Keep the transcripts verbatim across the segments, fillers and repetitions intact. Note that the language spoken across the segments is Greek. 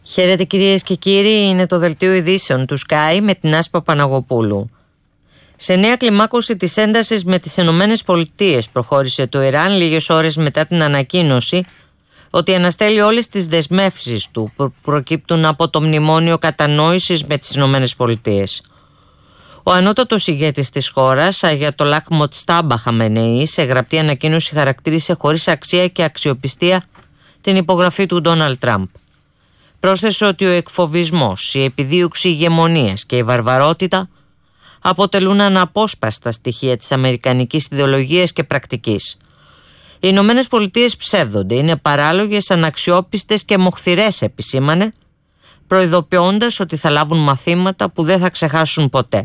Χαίρετε κυρίες και κύριοι, είναι το δελτίο ειδήσεων του Sky με την Άσπα Παναγοπούλου. Σε νέα κλιμάκωση της έντασης με τις Ηνωμένες Πολιτείες προχώρησε το Ιράν λίγες ώρες μετά την ανακοίνωση ότι αναστέλει όλες τις δεσμεύσεις του που προκύπτουν από το μνημόνιο κατανόησης με τις Ηνωμένες Πολιτείες. Ο ανώτατος ηγέτης της χώρας, Αγιατολάχ Μοτστάμπα Χαμενεή, σε γραπτή ανακοίνωση χαρακτήρισε χωρίς αξία και αξιοπιστία την υπογραφή του Ντόναλντ Τραμπ. Πρόσθεσε ότι ο εκφοβισμός, η επιδίωξη ηγεμονίας και η βαρβαρότητα αποτελούν αναπόσπαστα στοιχεία της αμερικανικής ιδεολογίας και πρακτικής. Οι Ηνωμένες Πολιτείες ψεύδονται, είναι παράλογες, αναξιόπιστες και μοχθηρές, επισήμανε, προειδοποιώντας ότι θα λάβουν μαθήματα που δεν θα ξεχάσουν ποτέ.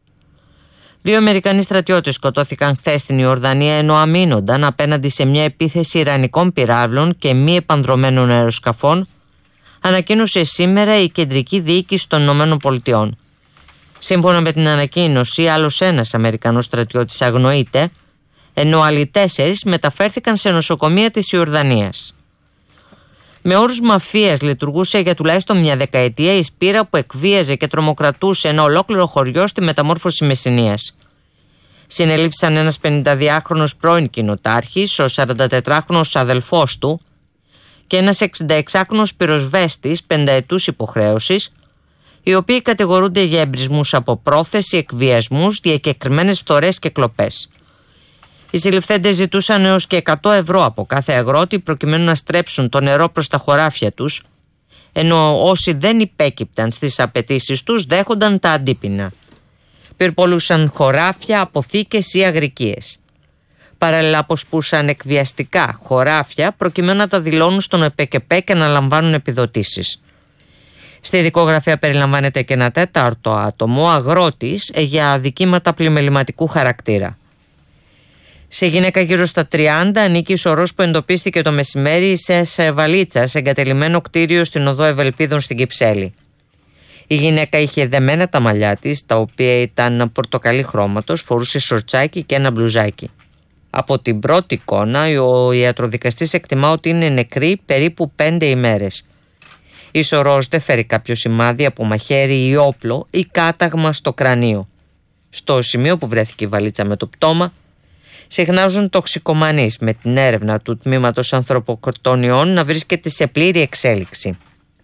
Δύο Αμερικανοί στρατιώτες σκοτώθηκαν χθες στην Ιορδανία ενώ αμήνονταν απέναντι σε μια επίθεση ιρανικών πυράβλων και μη επανδρωμένων αεροσκαφών, ανακοίνωσε σήμερα η κεντρική διοίκηση των Ηνωμένων Πολιτειών. Σύμφωνα με την ανακοίνωση, άλλος ένας Αμερικανός στρατιώτης αγνοείται, ενώ άλλοι τέσσερις μεταφέρθηκαν σε νοσοκομεία της Ιορδανίας. Με όρους μαφίας λειτουργούσε για τουλάχιστον μια δεκαετία η σπήρα που εκβίαζε και τρομοκρατούσε ένα ολόκληρο χωριό στη μεταμόρφωση Μεσσηνίας. Συνελήφθησαν ένας πενηνταδυάχρονος πρώην κοινοτάρχης, ο σαραντατετράχρονος αδελφός του και ένας εξηνταεξάχρονος πυροσβέστης πενταετούς υποχρέωσης, οι οποίοι κατηγορούνται για εμπρισμούς από πρόθεση, εκβιασμούς, διακεκριμένες φθορές και κλοπές. Οι συλληφθέντες ζητούσαν έως και εκατό ευρώ από κάθε αγρότη προκειμένου να στρέψουν το νερό προς τα χωράφια τους, ενώ όσοι δεν υπέκυπταν στις απαιτήσεις τους δέχονταν τα αντίπεινα. Πυρπολούσαν χωράφια, αποθήκες ή αγρικίες. Παράλληλα αποσπούσαν εκβιαστικά χωράφια προκειμένου να τα δηλώνουν στον ΕΠΕΚΕΠΕ και να λαμβάνουν επιδοτήσεις. Στη δικογραφία περιλαμβάνεται και ένα τέταρτο άτομο, αγρότης, για αδικήματα πλημεληματικού χαρακτήρα. Σε γυναίκα γύρω στα τριάντα ανήκει σωρός που εντοπίστηκε το μεσημέρι σε, σε βαλίτσα σε εγκατελειμμένο κτίριο στην οδό Ευελπίδων στην Κυψέλη. Η γυναίκα είχε δεμένα τα μαλλιά της, τα οποία ήταν πορτοκαλί χρώματος, φορούσε σορτσάκι και ένα μπλουζάκι. Από την πρώτη εικόνα, ο ιατροδικαστής εκτιμά ότι είναι νεκρή περίπου πέντε ημέρες. Η σωρός δεν φέρει κάποιο σημάδι από μαχαίρι ή όπλο ή κάταγμα στο κρανίο. Στο σημείο που βρέθηκε η βαλίτσα με το πτώμα, συχνάζουν τοξικομανείς, με την έρευνα του τμήματος ανθρωποκτονιών να βρίσκεται σε πλήρη εξέλιξη.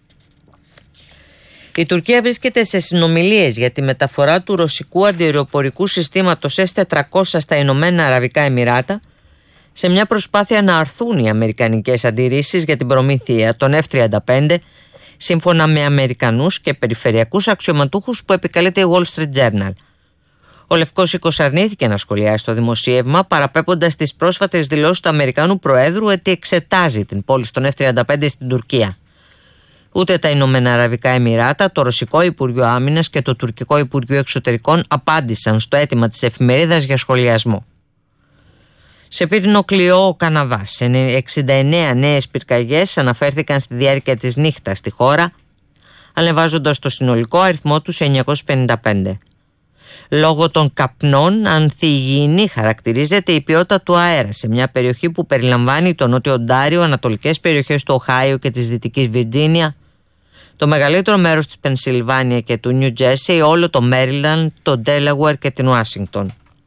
Η Τουρκία βρίσκεται σε συνομιλίες για τη μεταφορά του ρωσικού αντιαεροπορικού συστήματος ες τετρακόσια στα Ηνωμένα Αραβικά Εμιράτα, σε μια προσπάθεια να αρθούν οι αμερικανικές αντιρρήσεις για την προμήθεια των εφ τριάντα πέντε, σύμφωνα με Αμερικανούς και περιφερειακούς αξιωματούχους που επικαλείται η Wall Street Journal. Ο Λευκός Οίκος αρνήθηκε να σχολιάσει το δημοσίευμα, παραπέμποντας τις πρόσφατες δηλώσεις του Αμερικανού Προέδρου ότι εξετάζει την πώληση των εφ τριάντα πέντε στην Τουρκία. Ούτε τα Ηνωμένα Αραβικά Εμιράτα, το Ρωσικό Υπουργείο Άμυνας και το Τουρκικό Υπουργείο Εξωτερικών απάντησαν στο αίτημα της εφημερίδας για σχολιασμό. Σε πύρινο κλειό ο Καναδάς, εξήντα εννέα νέες πυρκαγιές αναφέρθηκαν στη διάρκεια της νύχτας στη χώρα, ανεβάζοντας το συνολικό αριθμό τους σε εννιακόσιους πενήντα πέντε. Λόγω των καπνών, ανθυγιεινή χαρακτηρίζεται η ποιότητα του αέρα σε μια περιοχή που περιλαμβάνει το Νότιο Οντάριο, ανατολικές περιοχές του Οχάιο και της Δυτικής Βιρτζίνια, το μεγαλύτερο μέρος της Πενσιλβάνια και του Νιου Τζέρσι, όλο το Μέριλαντ, το Ντέλαγουερ και την Ουάσιγκτον.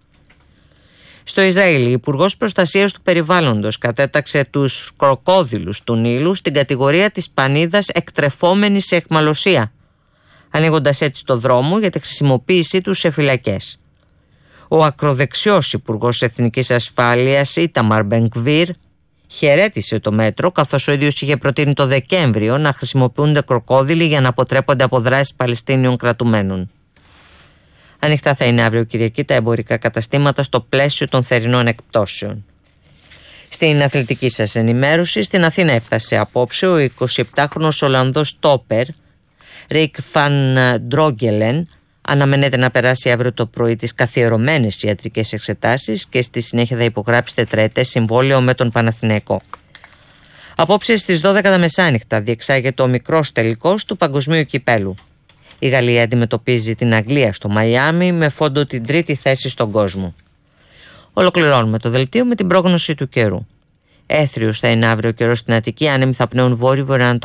Στο Ισραήλ, η Υπουργός Προστασίας του Περιβάλλοντος κατέταξε τους κροκόδιλους του Νείλου στην κατηγορία της πανίδας εκτρεφόμενη σε αιχμαλωσία, ανοίγοντας έτσι το δρόμο για τη χρησιμοποίησή τους σε φυλακές. Ο ακροδεξιός Υπουργός Εθνικής Ασφάλειας Ίταμαρ Μπεν-Γκβίρ χαιρέτησε το μέτρο, καθώς ο ίδιος είχε προτείνει το Δεκέμβριο να χρησιμοποιούνται κροκόδιλοι για να αποτρέπονται από δράσεις Παλαιστίνιων κρατουμένων. Ανοιχτά θα είναι αύριο Κυριακή τα εμπορικά καταστήματα στο πλαίσιο των θερινών εκπτώσεων. Στην αθλητική σας ενημέρωση, στην Αθήνα έφτασε απόψε ο εικοσιεπτάχρονος Ολλανδός τόπερ Ρικ Φαν Ντρόγκελεν. Αναμένεται να περάσει αύριο το πρωί τις καθιερωμένες ιατρικές εξετάσεις και στη συνέχεια θα υπογράψει τετραετές συμβόλαιο με τον Παναθηναϊκό. Απόψε στις δώδεκα τα μεσάνυχτα διεξάγεται ο μικρός τελικός του Παγκοσμίου Κυπέλου. Η Γαλλία αντιμετωπίζει την Αγγλία στο Μαϊάμι με φόντο την τρίτη θέση στον κόσμο. Ολοκληρώνουμε το δελτίο με την πρόγνωση του καιρού. Έθριος θα είναι αύριο καιρός στην Αττική, άνεμοι θα πνέουν βόρειο-βορειοανατολικά.